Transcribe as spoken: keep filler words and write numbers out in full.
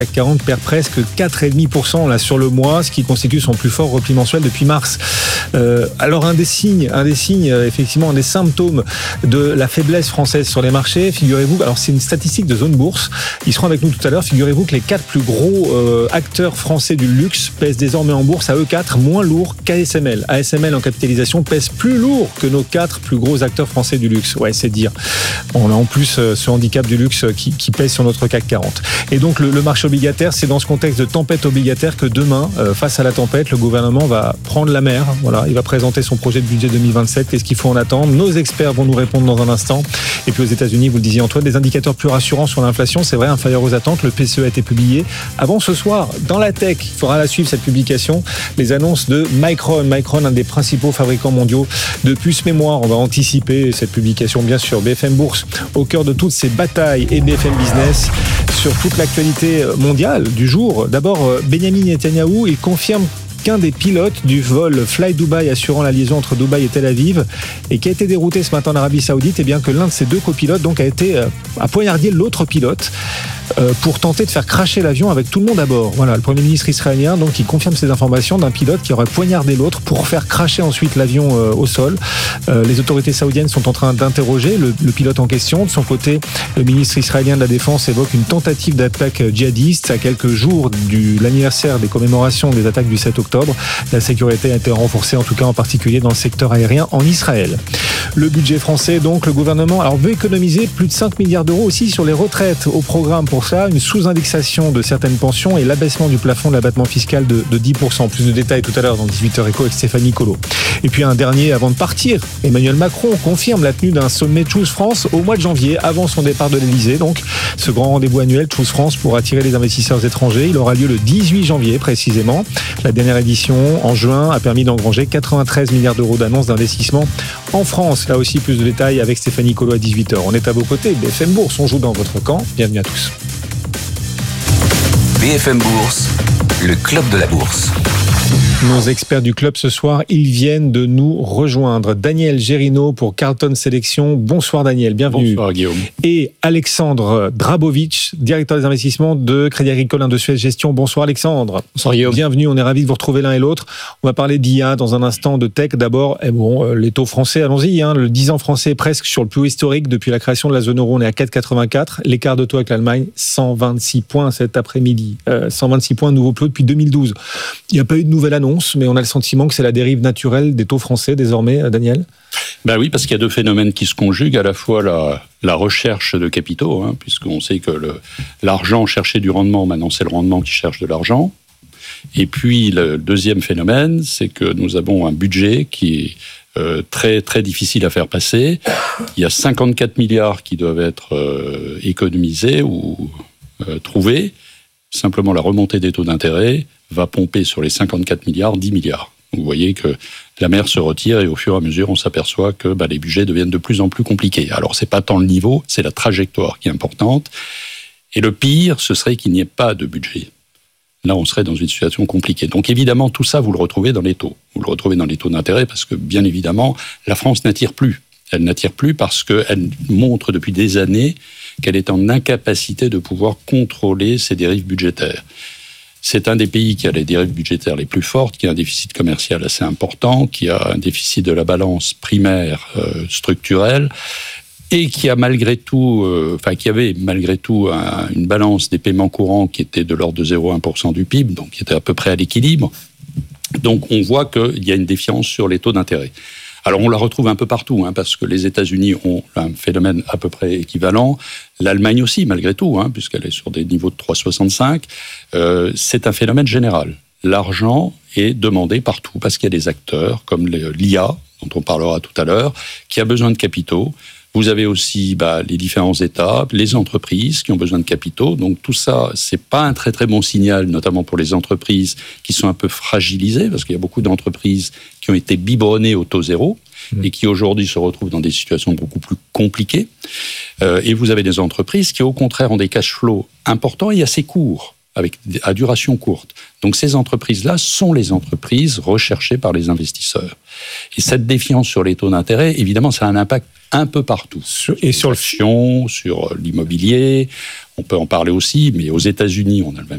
C A C quarante perd presque quatre virgule cinq pour cent là sur le mois, ce qui constitue son plus fort repli mensuel depuis mars. Euh, alors un des signes, un des signes, effectivement, un des symptômes de la faiblesse française sur les marchés, figurez-vous, alors c'est une statistique de Zone Bourse, ils seront avec nous tout à l'heure, figurez-vous que les quatre plus gros euh, acteurs français du luxe pèsent désormais en bourse à eux quatre moins lourd qu'A S M L. A S M L en capitalisation pèse plus lourd que nos quatre plus gros acteurs français du luxe. Ouais, c'est dire. On a en plus euh, ce handicap du luxe qui, qui pèse sur notre C A C quarante. Et donc le, le marché obligataire, c'est dans ce contexte de tempête obligataire que demain, euh, face à la tempête, le gouvernement va prendre la mer. Voilà, il va présenter son projet de budget deux mille vingt-sept. Qu'est-ce qu'il faut en attendre? Nos experts vont nous répondre dans un instant. Et puis aux États-Unis, vous le disiez Antoine, des indicateurs plus rassurants sur l'inflation. C'est vrai, inférieur aux attentes. Le P C E a été publié avant ce soir dans la tech. Il faudra la suivre cette publication. Les annonces de Micron, Micron, un des principaux fabricants mondiaux de puces mémoire. On va anticiper cette publication, bien sûr. B F M Bourse au cœur de toutes ces batailles et B F M Business sur toute l'actualité mondiale du jour. D'abord, Benyamin Netanyahou, il confirme qu'un des pilotes du vol Fly Dubai assurant la liaison entre Dubaï et Tel Aviv et qui a été dérouté ce matin en Arabie Saoudite, et bien que l'un de ces deux copilotes donc a été euh, a poignardé l'autre pilote euh, pour tenter de faire cracher l'avion avec tout le monde à bord. Voilà, le Premier ministre israélien donc qui confirme ces informations d'un pilote qui aurait poignardé l'autre pour faire cracher ensuite l'avion euh, au sol. Euh, les autorités saoudiennes sont en train d'interroger le, le pilote en question. De son côté, le ministre israélien de la Défense évoque une tentative d'attaque djihadiste à quelques jours de l'anniversaire des commémorations des attaques du sept octobre. La sécurité a été renforcée, en tout cas en particulier dans le secteur aérien en Israël. Le budget français, donc, le gouvernement alors, veut économiser plus de cinq milliards d'euros aussi sur les retraites. Au programme pour ça, une sous-indexation de certaines pensions et l'abaissement du plafond de l'abattement fiscal de, de dix pour cent. Plus de détails tout à l'heure dans dix-huit heures Éco avec Stéphanie Colo. Et puis un dernier avant de partir. Emmanuel Macron confirme la tenue d'un sommet Choose France au mois de janvier, avant son départ de l'Elysée. Donc, ce grand rendez-vous annuel Choose France pour attirer les investisseurs étrangers. Il aura lieu le dix-huit janvier précisément. La dernière édition en juin a permis d'engranger quatre-vingt-treize milliards d'euros d'annonces d'investissement en France. Là aussi, plus de détails avec Stéphanie Colo à dix-huit heures. On est à vos côtés. B F M Bourse, on joue dans votre camp. Bienvenue à tous. B F M Bourse, le club de la bourse. Nos experts du club ce soir, ils viennent de nous rejoindre. Daniel Gérino pour Carlton Sélection. Bonsoir Daniel, bienvenue. Bonsoir Guillaume. Et Alexandre Drabovic, directeur des investissements de Crédit Agricole Indosuez Gestion. Bonsoir Alexandre. Bonsoir Guillaume. Bienvenue, on est ravis de vous retrouver l'un et l'autre. On va parler d'I A dans un instant, de tech d'abord. Et bon, les taux français, allons-y. Hein. Le dix ans français est presque sur le plus haut historique depuis la création de la zone euro. On est à quatre virgule quatre-vingt-quatre. L'écart de taux avec l'Allemagne, cent vingt-six points cet après-midi. Euh, cent vingt-six points, nouveau plus haut depuis deux mille douze. Il n'y a pas eu de nouvelle annonce, mais on a le sentiment que c'est la dérive naturelle des taux français désormais, Daniel. Ben oui, parce qu'il y a deux phénomènes qui se conjuguent, à la fois la, la recherche de capitaux, hein, puisqu'on sait que le, l'argent cherchait du rendement, maintenant c'est le rendement qui cherche de l'argent. Et puis le deuxième phénomène, c'est que nous avons un budget qui est euh, très, très difficile à faire passer. Il y a cinquante-quatre milliards qui doivent être euh, économisés ou euh, trouvés. Simplement la remontée des taux d'intérêt va pomper sur les cinquante-quatre milliards, dix milliards. Vous voyez que la mer se retire et au fur et à mesure, on s'aperçoit que bah, les budgets deviennent de plus en plus compliqués. Alors, c'est pas tant le niveau, c'est la trajectoire qui est importante. Et le pire, ce serait qu'il n'y ait pas de budget. Là, on serait dans une situation compliquée. Donc, évidemment, tout ça, vous le retrouvez dans les taux. Vous le retrouvez dans les taux d'intérêt parce que, bien évidemment, la France n'attire plus. Elle n'attire plus parce qu'elle montre depuis des années qu'elle est en incapacité de pouvoir contrôler ses dérives budgétaires. C'est un des pays qui a les dérives budgétaires les plus fortes, qui a un déficit commercial assez important, qui a un déficit de la balance primaire euh, structurelle, et qui a malgré tout, euh, enfin qui avait malgré tout un, une balance des paiements courants qui était de l'ordre de zéro virgule un pour cent du P I B, donc qui était à peu près à l'équilibre. Donc on voit qu'il y a une défiance sur les taux d'intérêt. Alors on la retrouve un peu partout, hein, parce que les États-Unis ont un phénomène à peu près équivalent, l'Allemagne aussi malgré tout, hein, puisqu'elle est sur des niveaux de trois virgule soixante-cinq. Euh, c'est un phénomène général. L'argent est demandé partout parce qu'il y a des acteurs comme l'I A, dont on parlera tout à l'heure, qui a besoin de capitaux. Vous avez aussi bah, les différents États, les entreprises qui ont besoin de capitaux. Donc tout ça, c'est pas un très très bon signal, notamment pour les entreprises qui sont un peu fragilisées, parce qu'il y a beaucoup d'entreprises qui ont été biberonnées au taux zéro mmh. et qui aujourd'hui se retrouvent dans des situations beaucoup plus compliquées. Euh, et vous avez des entreprises qui, au contraire, ont des cash flows importants et assez courts, avec à duration courte. Donc ces entreprises-là sont les entreprises recherchées par les investisseurs. Et cette défiance sur les taux d'intérêt, évidemment, ça a un impact un peu partout. Et sur le sur l'immobilier, on peut en parler aussi, mais aux États-Unis, on a le même